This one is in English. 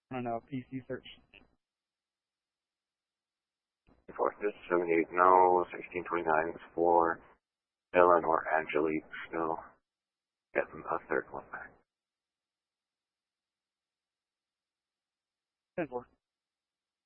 I don't know, PC search. 478, no. 1629 is for Dylan or Angelique still. Getting a third one back. 10-4.